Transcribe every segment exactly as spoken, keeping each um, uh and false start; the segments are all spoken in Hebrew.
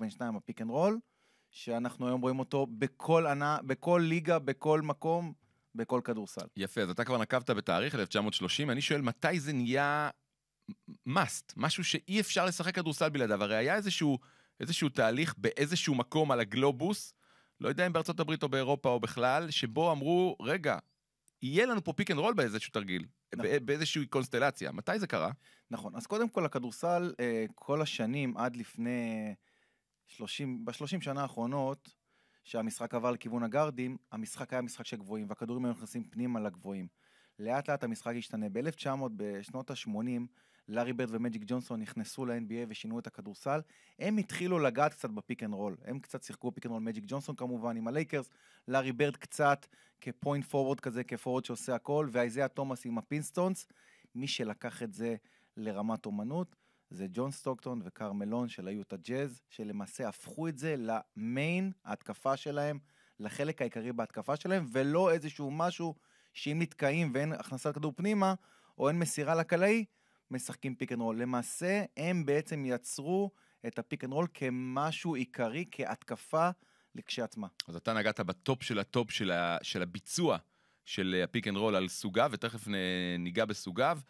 על שתיים הפיק אנד רול, שאנחנו היום רואים אותו בכל ענה, בכל ליגה, בכל מקום, בכל כדורסל. יפה, אז אתה כבר נקבת בתאריך אלף תשע מאות שלושים, אני שואל מתי זה נהיה must, משהו שאי אפשר לשחק כדורסל בלעדיו, הרי היה איזשהו, איזשהו תהליך באיזשהו מקום על הגלובוס, לא יודע אם בארצות הברית או באירופה או בכלל, שבו אמרו, רגע, יהיה לנו פה פיק אנד רול באיזשהו תרגיל, נכון. באיזושהי קונסטלציה, מתי זה קרה? נכון, אז קודם כל הכדורסל, כל השנים עד לפני שלושים, ב-שלושים שנה האחרונות, שהמשחק עבר לכיוון הגארדים, המשחק היה משחק של גבוהים, והכדורים היו נכנסים פנימה לגבוהים. לאט לאט המשחק השתנה. ב-אלף תשע מאות, בשנות ה-שמונים, לארי ברד ומג'יק ג'ונסון נכנסו ל-אן בי איי ושינו את הכדורסל. הם התחילו לגעת קצת בפיק אנד רול. הם קצת שיחקו פיק אנד רול, מג'יק ג'ונסון כמובן עם הלייקרס, לארי ברד קצת כפוינט פורוורד כזה, כפורוורד שעושה הכל, ואיזיה תומאס עם הפינסטונס. מי שלקח את זה לרמת אומנות, זה ג'ון סטוקטון וקרמלון של היוטה ג'אז, שלמעשה הפכו את זה למיין ההתקפה שלהם, לחלק העיקרי בהתקפה שלהם, ולא איזשהו משהו שאם נתקעים ואין הכנסת כדור פנימה, או אין מסירה לקלעי, משחקים פיק אנד רול. למעשה, הם בעצם יצרו את הפיק אנד רול כמשהו עיקרי, כהתקפה לכשעצמה. אז אתה נגעת בטופ של הטופ של, ה, של הביצוע של הפיק אנד רול על סוגיו, ותכף ניגע בסוגיו.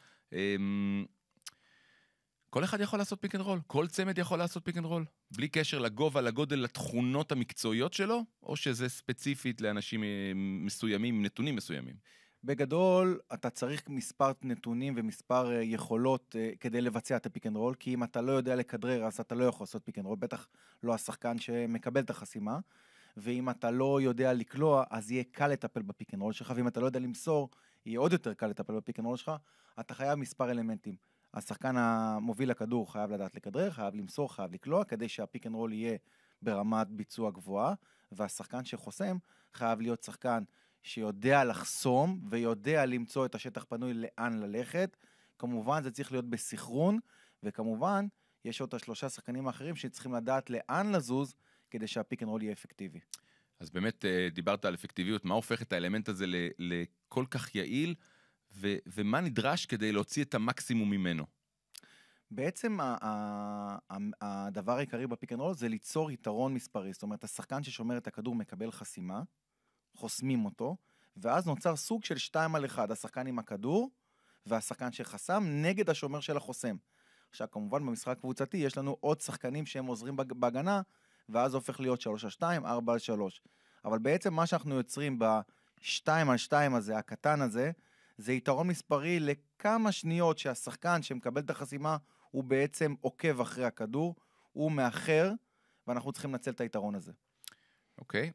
כל אחד יכול לעשות פיק אנד רול, כל צמד יכול לעשות פיק אנד רול, בלי קשר לגובה, לגודל, לתכונות המקצועיות שלו, או שזה ספציפית לאנשים מסוימים, נתונים מסוימים? בגדול, אתה צריך מספר נתונים ומספר יכולות כדי לבצע את הפיק אנד רול, כי אם אתה לא יודע לכדרר, אז אתה לא יכול לעשות פיק אנד רול, בטח לא השחקן שמקבל את החסימה, ואם אתה לא יודע לקלוע, אז יהיה קל לטפל בפיק אנד רול שלך, ואם אתה לא יודע למסור, יהיה עוד יותר קל לטפל בפיק אנד רול שלך, אתה חייב מספר אלמנטים. השחקן המוביל לכדור חייב לדעת לכדרר, חייב למסור, חייב לקלוע, כדי שהפיק אנד רול יהיה ברמת ביצוע גבוהה, והשחקן שחוסם חייב להיות שחקן שיודע לחסום, ויודע למצוא את השטח פנוי לאן ללכת. כמובן זה צריך להיות בסכרון, וכמובן יש עוד השלושה שחקנים האחרים שצריכים לדעת לאן לזוז, כדי שהפיק אנד רול יהיה אפקטיבי. אז באמת דיברת על אפקטיביות, מה הופך את האלמנט הזה לכל כך יעיל, ו- ומה נדרש כדי להוציא את המקסימום ממנו? בעצם הדבר העיקרי בפיק אנד רול זה ליצור יתרון מספרי, זאת אומרת, השחקן ששומר את הכדור מקבל חסימה, חוסמים אותו, ואז נוצר סוג של שתיים על אחד, השחקן עם הכדור, והשחקן שחסם נגד השומר של החוסם. עכשיו, כמובן, במשחק קבוצתי יש לנו עוד שחקנים שהם עוזרים בהגנה, ואז הופך להיות שלוש על שתיים, ארבע על שלוש. אבל בעצם מה שאנחנו יוצרים ב-שתיים על שתיים הזה, הקטן הזה, זה יתרון מספרי לכמה שניות שהשחקן שמקבל את החסימה, הוא בעצם עוקב אחרי הכדור, הוא מאחר, ואנחנו צריכים לנצל את היתרון הזה. אוקיי.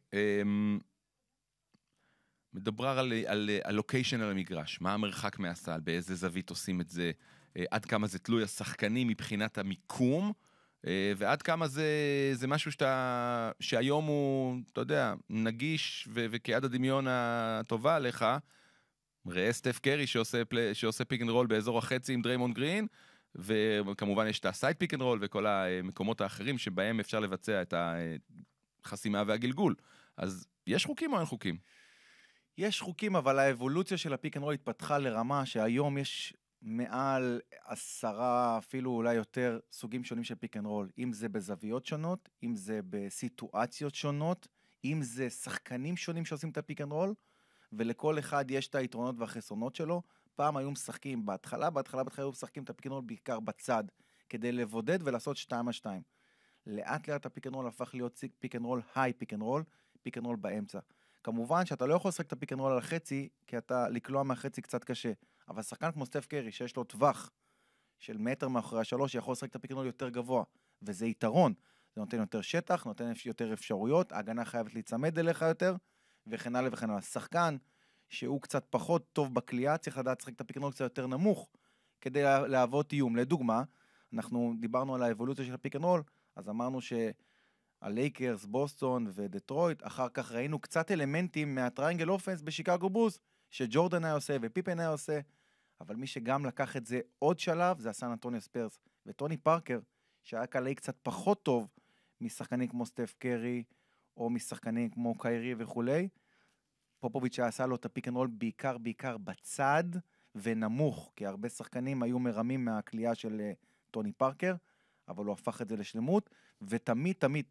מדבר על, על, על לוקיישן על המגרש, מה המרחק מהסל, באיזה זווית עושים את זה, עד כמה זה תלוי השחקנים מבחינת המיקום, ועד כמה זה, זה משהו שאתה, שהיום הוא, אתה יודע, נגיש ו, וכיד הדמיון הטובה עליך, ראה סטף קרי שעושה, פלי, שעושה פיק אנד רול באזור החצי עם דריימונד גרין, וכמובן יש את הסייד פיק אנד רול וכל המקומות האחרים שבהם אפשר לבצע את החסימה והגלגול. אז יש חוקים או אין חוקים? יש חוקים, אבל האבולוציה של הפיק אנד רול התפתחה לרמה שהיום יש מעל עשרה, אפילו אולי יותר, סוגים שונים של פיק אנד רול. אם זה בזוויות שונות, אם זה בסיטואציות שונות, אם זה שחקנים שונים שעושים את הפיק אנד רול, ולכל אחד יש את היתרונות והחסרונות שלו. פעם היו משחקים בהתחלה, בהתחלה בהתחלה היו משחקים את הפיק אנד רול בעיקר בצד, כדי לבודד ולעשות שתיים על שתיים. לאט לאט הפיק אנד רול הפך להיות פיק אנד רול, היי פיק אנד רול, פיק אנד רול באמצע. כמובן שאתה לא יכול לשחק את הפיק אנד רול על החצי, כי אתה לקלוע מהחצי קצת קשה. אבל שחקן כמו סטף קרי, שיש לו טווח של מטר מאחורי השלוש, יכול לשחק את הפיק אנד רול יותר גבוה, וזה יתרון. זה נותן יותר שטח, נותן יותר אפשרויות, ההגנה חייבת להצמד אליך יותר, וכן הלאה וכן הלאה. שחקן שהוא קצת פחות טוב בקליעה, צריך לדעת לשחק את הפיק אנד רול קצת יותר נמוך, כדי להוות איום. לדוגמה, אנחנו דיברנו על האבולוציה של הפיק אנד רול, אז אמרנו שהלייקרס, בוסטון ודטרויט, אחר כך ראינו קצת אלמנטים מהטריינגל אופנס בשיקגו בולס, שג'ורדן היה עושה ופיפן היה עושה, אבל מי שגם לקח את זה עוד שלב, זה הסן אנטוניו ספרס, וטוני פארקר, שהיה קלעי קצת פחות טוב, משחקנים כמו סטף קרי, או משחקנים כמו קיירי וכולי, פופוביץ' עשה לו את הפיק אנד רול בעיקר, בעיקר בצד ונמוך, כי הרבה שחקנים היו מרמים מהקליעה של טוני פארקר, אבל הוא הפך את זה לשלמות, ותמיד, תמיד,